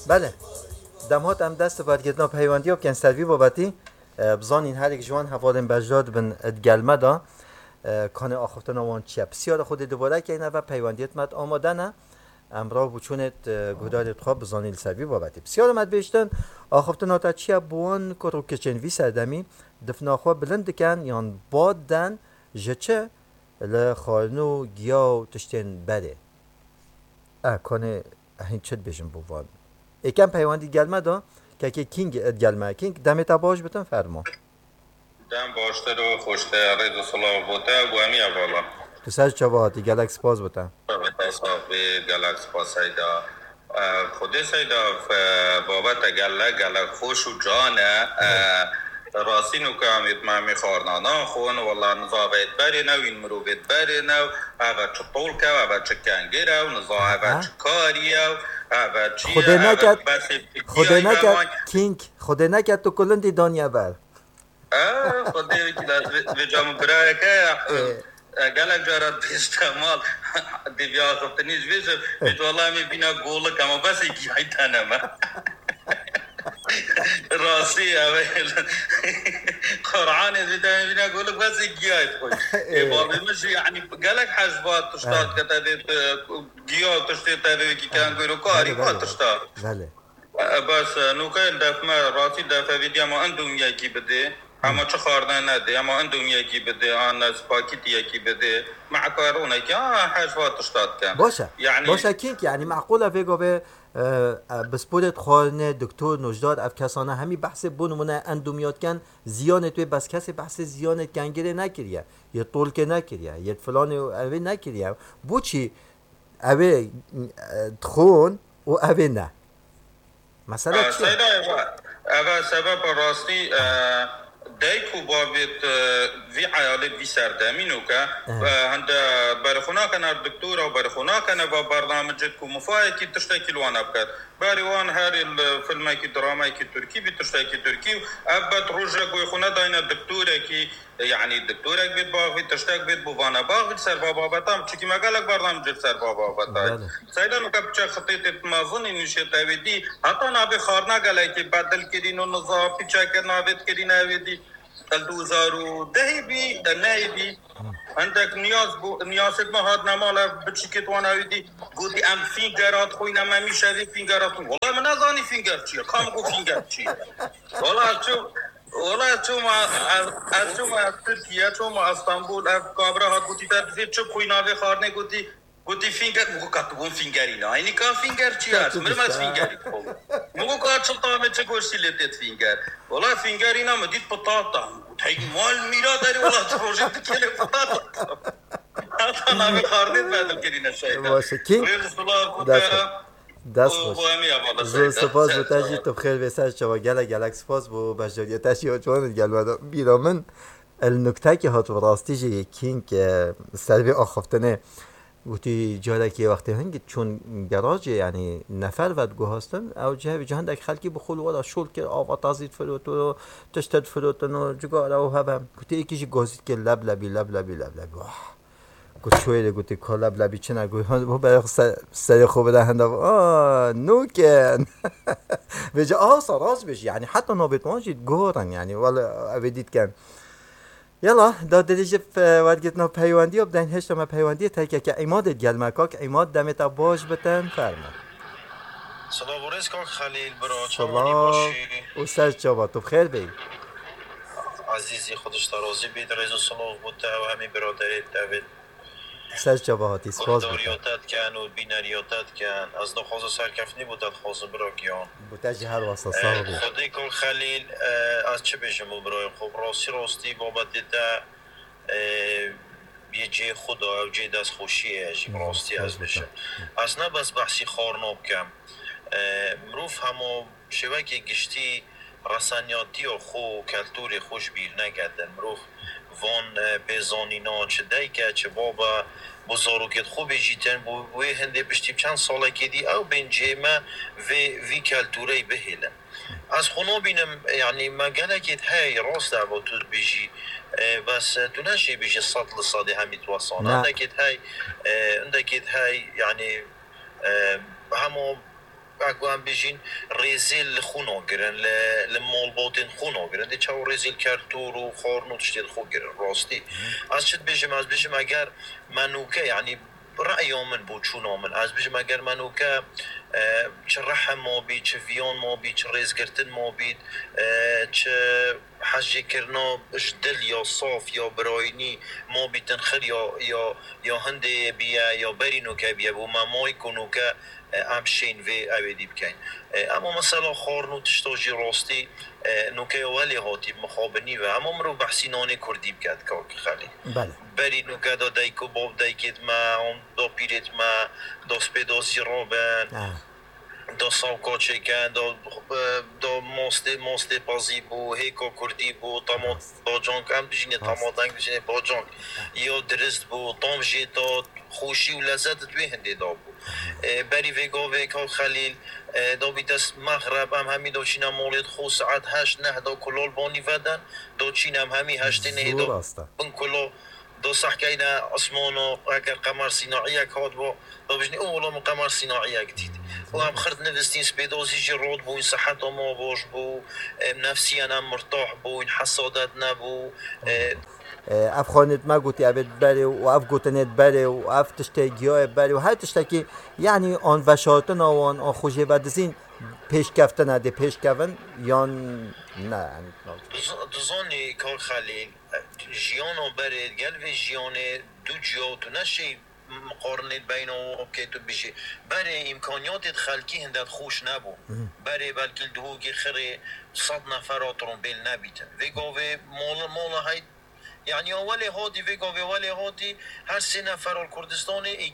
بله دمهات هم دست وارگردنا پیوندی بکن سروی بابتی بزانین هر یک جوان حوالین بجداد بن ادگلمه دا کانه آخفتن آوان چیه بسیار خود دوباره که اینه و پیوندیت مد آماده نه امرا بچونت گودارت خواب بزانین سروی بابتی بسیار مد بیشتن آخفتن آتا چیه بوان کرو کچن وی سردمی دفنا خواب بلند کن یان باد دن جچه لخالنو گیاو تشتین بده کانه هین چت بیشن بوان یکم پیوندی گلمه دا که کینگ گلمه کینگ دمت باش بتن فرما دم باشتر و خوشتر رضا صلاح بوده و همی اولا تو سر چواتی گلکس پاس بتن صاحب گلکس پاس سایدا خود سایدا بابت گلک خوش و جانه راستی نو که امیت مامی خورنانا خون والله نظابت بری نو این مروبت بری نو اوه چه طول که اوه چه کنگره و نظابه چه کاریه اوه چیه خدا نکد کینگ خدا نکد تو کلندی دانیا بر خدا به جامو برای که گلک جارت استعمال دیویا خفتنیش بیشه بیت والله می بینا گولک اما بس ایکی های تنمه راستی اوه قرآن زیده می بینا گولک بس ایکی های خوی بابی مشی یعنی گلک حجبات تشتاد کتا دید گیا تشتید تاوی که کنگوی رو کاری ما تشتاد بس نوکه دفمه راستی دفعه ویدی اما اندوم یکی بده اما چه خواردن نده اما اندوم یکی بده آن سپاکیتی یکی بده مع کارونه که حجبات تشتاد کن باشه کینک یعنی معقوله فیگو به بسپورت خورنه دکتر نجداد اف کسانه همی بحث بونمونه اندومیات کن زیانت توی بس کسی بحث زیانت کنگره نکریه یه طول که نکریه یه فلان اوه نکریه بو چی اوه تخون و اوه نه مثلا چیه؟ اوه سبب راستی دایکو بابت وی عیالت وی سردامینو که هند برخونا کنه دکتور و برخونا کنه با برنامجت کو مفاهی که تشتکی لوانا بکد باریوان هر فیلمی که درامی که ترکی بی تشتکی ترکی ابد روژه گوی خونه داینا دکتوره که یعنی دکتورک بید باغ تشتک بید بوانا باغ سر بابا بتام چکی مگالک برنامجت سر بابا بتای سایدا نو که خطیت مازن نشه تاویدی حتی نابی خارنا گله که بدل کردین و نظام پیچا کرنا بید کردین اویدی 2010 بی نه بی عندك نیاز ما هاد نماله بچی که توان اویدی گویی ام فینگرات خوینا ما میشه فینگرات والله من نزانی فینگر چیه کام گو فینگر چیه والله چون از ترکیه چون از استانبول از کابرا هات گویی ترکیه چه خوینا خارنه گویی فینگر مگو کاتبون فینگرینا اینی کا فینگر چیه است مرم از فینگری مگو کات سلطان چه گوشتی لتت فینگر والله فینگرینا مدید پتاتا تای مال میرا داری والله پروژه کلی پتاتا حتی نامی خاردید بدل کردین شاید باشه کی دست باش زو سپاس بو تاجی تو بخیر بسر شما گلک سپاس بو بجداری تاشی جوان گلودا بیرامن النکته که هات راستی جی کینگ سروی آخفتنه گویی جاده که وقتی هنگی چون گراج یعنی نفر ود گوهستن او جهان دک خلکی بخول ولا شول که آوا تازید فروت و تشتد فروتن و جگاره و هبم گویی یکیش گازید که لب گویی شویده گویی که لب لبی چه نگویی ها برای سری خوب ده هنده نوکن وجه سراز بشی یعنی حتی نابتوانشید گورن یعنی ولی اویدید کن یلا داد دیجه وارگتنا پیوندی اب دین هشت ما پیوندی تا که ایماد گلمه کاک ایماد دمت باش بتن فرما سلام ورز کاک خلیل برا چوانی باشی و سر چوا تو بخیر بی عزیزی خودش ترازی بید رئیس صلاح بوده و همین برادری دوید سر چوا هاتی سپاس بوده داریاتت کن و بینریاتت کن از نخواز سرکفنی بودت خواست برا گیان بوده جه هر واسه صاحب بید خودی کاک خلیل از چه بشم برای خوب راستی بابت ده یه جه خدا و جه دست خوشیه راستی از بشه از نه بس بحثی خارناب کم مروف همو شوکی گشتی رسانیاتی و خو کلتور خوش بیر نگردن مروف وان بزانینا چه دیگه چه بابا بزرگت خوب جیتن بوی هنده بشتیم چند ساله کدی او بین جیمه وی کلتوری بهیلن از خونو بینم یعنی مگلکت های راست دعوا تو بجی بس تو نشی بجی صد لصادی همی توصانه اندکت های یعنی همو اگه هم بجین ریزیل خونو گرن لمال بودن خونو گرن دی چاو ریزیل کارتور و خورنو تشتید خو گرن راستی از چت بجم اگر منوکه یعنی رأی من بود چون من از بجم اگر منوکه چه رحم ما بید چه ویان ما بید چه ریزگرتن ما بید چه حجی کرنا دل یا صاف یا براینی ما بید تنخل یا هنده بیا یا برینو که بیا بو ما مای کنو که ام شین و اویدی بکن اما مثلا خارنو تشتاجی راستی نوکه ولی هاتی مخابنی و اما مرو بحثی نانه کردی بکد که خالی بله بری نوکه دا دایکو باب دایکت ما دا پیرت ما دا سپیداسی رابن دا ساوکا چکن دا ماست پازی بو هیکا کردی بو تامات باجانک هم بجینه تاماتنگ بجینه باجانک یا درست بو تام جیتا خوشی و لذت دوی هنده دا بو بری ویگا ویکا خلیل دا بیدست مغرب هم همی دا چین هم مولد خو ساعت 8-9 دا کلال بانی ودن دا چین هم همی 8 نه دا بن کلا دا صحکه اینا اسمانو اگر قمر صناعی اک هاد با دا بجنی اولا من قمر صناعی اک دید و هم خرد نوستین سپیدازی جی رود بو این صحت ما باش بو نفسی هم مرتاح بو این حسادت نبو اف خانت ما گوتی ابد بره و اف گوتنت بره و اف تشتگیای بره و هر تشتکی یعنی آن وشاتن آن خوشی بدزین پیش کفتن ده پیش کفتن یا نه دوزانی کار خلیل جیانو برد گل و جیان دو جیاتو نشی مقارنه بین و که تو بشه برای امکانیات خلقی هندت خوش نبو برای بلکه دوگی خیره 100 نفر آترون بیل نبیتن وگاوه مالا های یعنی اولی هادی وگاوه اولی هادی هر 3 نفر کردستان